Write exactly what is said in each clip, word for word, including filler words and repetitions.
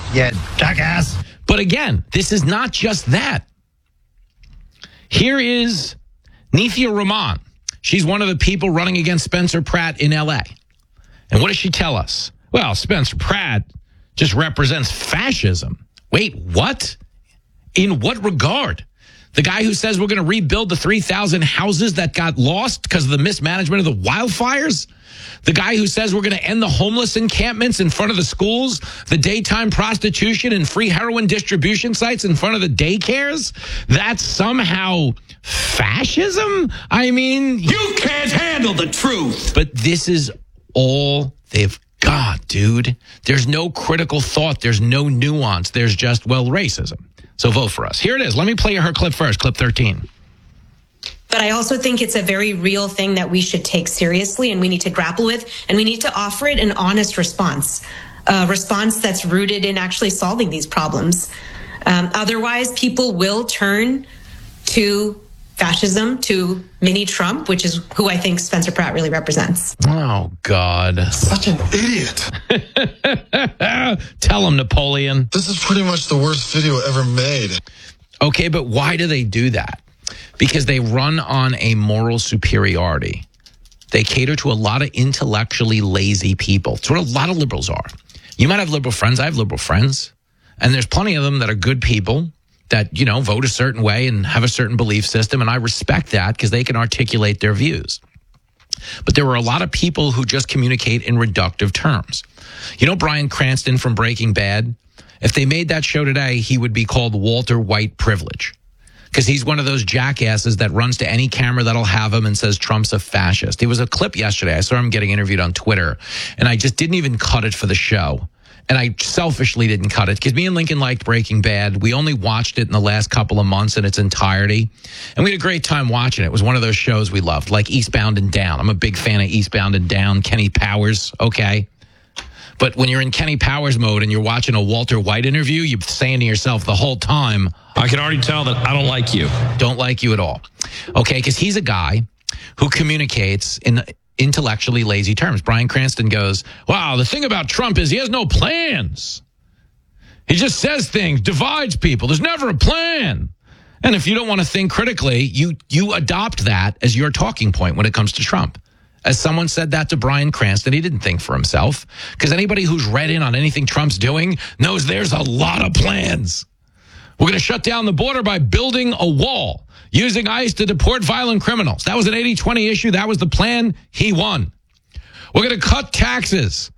Yeah, jackass. But again, this is not just that. Here is Nithya Rahman. She's one of the people running against Spencer Pratt in L A. And what does she tell us? Well, Spencer Pratt just represents fascism. Wait, what? In what regard? The guy who says we're going to rebuild the three thousand houses that got lost because of the mismanagement of the wildfires? The guy who says we're going to end the homeless encampments in front of the schools, the daytime prostitution and free heroin distribution sites in front of the daycares? That's somehow fascism? I mean... You can't handle the truth! But this is all they've got, dude. There's no critical thought. There's no nuance. There's just, well, racism. So vote for us. Here it is. Let me play her clip first, clip thirteen. But I also think it's a very real thing that we should take seriously and we need to grapple with, and we need to offer it an honest response, a response that's rooted in actually solving these problems. Um, otherwise, people will turn to fascism, to mini Trump, which is who I think Spencer Pratt really represents. Oh, God. Such an idiot. Tell him, Napoleon. This is pretty much the worst video ever made. Okay, but why do they do that? Because they run on a moral superiority. They cater to a lot of intellectually lazy people. It's what a lot of liberals are. You might have liberal friends. I have liberal friends. And there's plenty of them that are good people that, you know, vote a certain way and have a certain belief system. And I respect that because they can articulate their views. But there were a lot of people who just communicate in reductive terms. You know Bryan Cranston from Breaking Bad? If they made that show today, he would be called Walter White Privilege. Because he's one of those jackasses that runs to any camera that'll have him and says Trump's a fascist. There was a clip yesterday. I saw him getting interviewed on Twitter, and I just didn't even cut it for the show. And I selfishly didn't cut it because me and Lincoln liked Breaking Bad. We only watched it in the last couple of months in its entirety. And we had a great time watching it. It was one of those shows we loved, like Eastbound and Down. I'm a big fan of Eastbound and Down. Kenny Powers, okay. But when you're in Kenny Powers mode and you're watching a Walter White interview, you're saying to yourself the whole time, I can already tell that I don't like you. Don't like you at all. Okay, because he's a guy who communicates in intellectually lazy terms. Bryan Cranston goes, wow, the thing about Trump is he has no plans. He just says things, divides people. There's never a plan. And if you don't want to think critically, you you adopt that as your talking point when it comes to Trump. As someone said that to Bryan Cranston, he didn't think for himself. Because anybody who's read in on anything Trump's doing knows there's a lot of plans. We're going to shut down the border by building a wall, using ICE to deport violent criminals. That was an eighty twenty issue. That was the plan. He won. We're going to cut taxes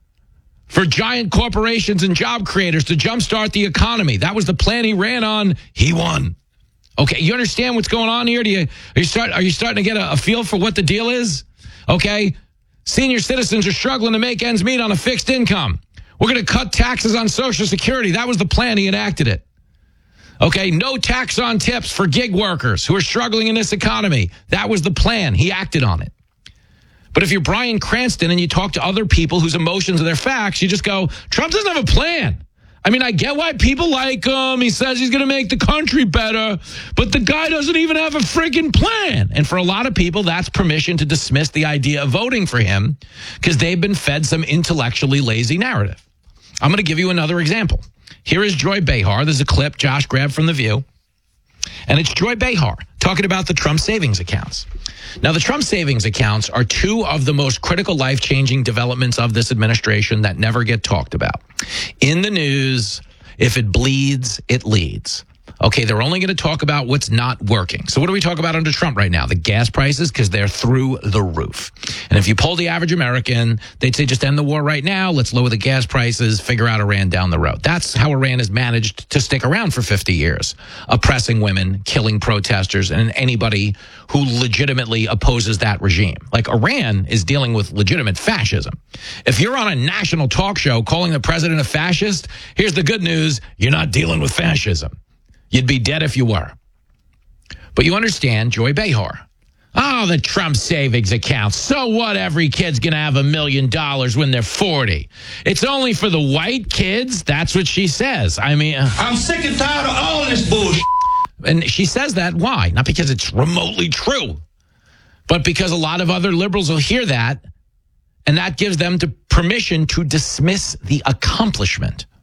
for giant corporations and job creators to jumpstart the economy. That was the plan he ran on. He won. Okay, you understand what's going on here? Do you, are, you start, are you starting to get a, a feel for what the deal is? Okay, senior citizens are struggling to make ends meet on a fixed income. We're going to cut taxes on Social Security. That was the plan. He enacted it. Okay, no tax on tips for gig workers who are struggling in this economy. That was the plan. He acted on it. But if you're Bryan Cranston and you talk to other people whose emotions are their facts, you just go, Trump doesn't have a plan. I mean, I get why people like him. He says he's going to make the country better, but the guy doesn't even have a freaking plan. And for a lot of people, that's permission to dismiss the idea of voting for him because they've been fed some intellectually lazy narrative. I'm going to give you another example. Here is Joy Behar. There's a clip Josh grabbed from The View. And it's Joy Behar talking about the Trump savings accounts. Now, the Trump savings accounts are two of the most critical life-changing developments of this administration that never get talked about. In the news, if it bleeds, it leads. Okay, they're only going to talk about what's not working. So what do we talk about under Trump right now? The gas prices, because they're through the roof. And if you poll the average American, they'd say just end the war right now. Let's lower the gas prices, figure out Iran down the road. That's how Iran has managed to stick around for fifty years, oppressing women, killing protesters, and anybody who legitimately opposes that regime. Like Iran is dealing with legitimate fascism. If you're on a national talk show calling the president a fascist, here's the good news. You're not dealing with fascism. You'd be dead if you were. But you understand Joy Behar. Oh, the Trump savings account. So what? Every kid's going to have a million dollars when they're forty. It's only for the white kids. That's what she says. I mean, uh, I'm sick and tired of all this bullshit. And she says that. Why? Not because it's remotely true, but because a lot of other liberals will hear that, and that gives them the permission to dismiss the accomplishment